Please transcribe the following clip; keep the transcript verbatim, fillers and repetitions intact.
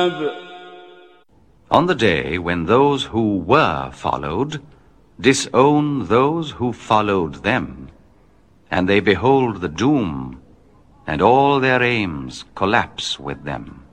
العذاب. On the day when those who were followed disown those who followed them, and they behold the doom, and all their aims collapse with them.